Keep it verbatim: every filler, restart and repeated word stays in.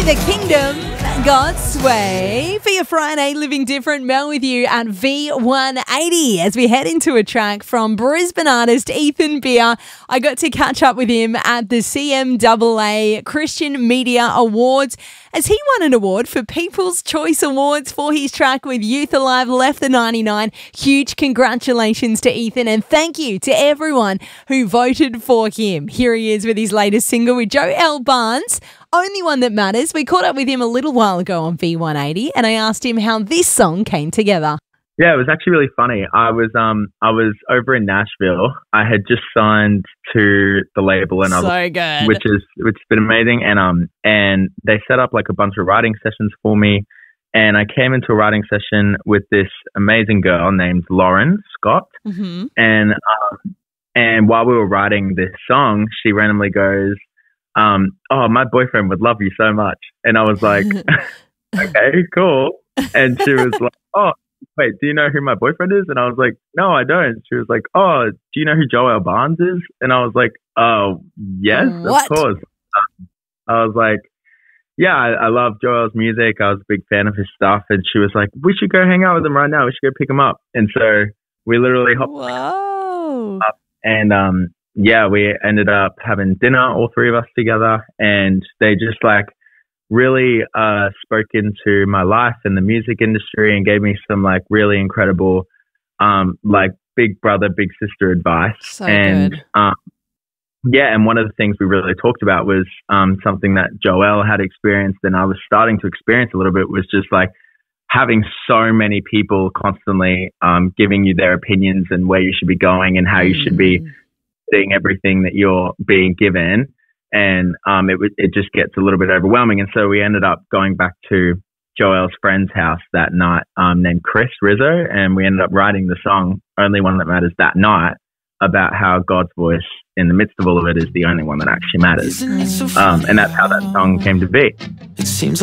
The Kingdom, God's Way. For your Friday, Living Different, Mel with you at V one eighty as we head into a track from Brisbane artist Ethan Beer. I got to catch up with him at the C M A A Christian Media Awards as he won an award for People's Choice Awards for his track with Youth Alive, Left the ninety-nine. Huge congratulations to Ethan and thank you to everyone who voted for him. Here he is with his latest single with Joel Barnes, Only One That Matters. We caught up with him a little while ago on V one eighty and I asked him how this song came together. Yeah, it was actually really funny. I was um I was over in Nashville. I had just signed to the label and I was, so good. which is which has been amazing. And um and they set up like a bunch of writing sessions for me. And I came into a writing session with this amazing girl named Lauren Scott. Mm-hmm. And um and while we were writing this song, she randomly goes, um, "Oh, my boyfriend would love you so much." And I was like, "Okay, cool." And she was like, "Oh, wait, do you know who my boyfriend is?" And I was like, "No, I don't." She was like, "Oh, do you know who Joel Barnes is?" And I was like, "Oh, yes, What? of course." Um, I was like, "Yeah, I, I love Joel's music. I was a big fan of his stuff." And she was like, "We should go hang out with him right now. We should go pick him up." And so we literally hopped Whoa. up and um, yeah, we ended up having dinner, all three of us together, and they just like really uh, spoke into my life in the music industry and gave me some like really incredible, um, like big brother, big sister advice. So and good. Um, yeah, and one of the things we really talked about was um, something that Joel had experienced and I was starting to experience a little bit was just like having so many people constantly um, giving you their opinions and where you should be going and how you should be seeing everything that you're being given. And um, it it just gets a little bit overwhelming. And so we ended up going back to Joel's friend's house that night um, named Chris Rizzo. And we ended up writing the song Only One That Matters that night about how God's voice in the midst of all of it is the only one that actually matters. Um, and that's how that song came to be. It seems